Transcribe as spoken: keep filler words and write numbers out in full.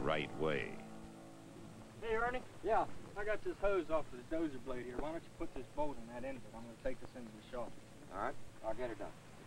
right way. Hey, Ernie. Yeah, I got this hose off of the dozer blade here. Why don't you put this bolt in that end of it? I'm going to take this into the shop. All right, I'll get it done.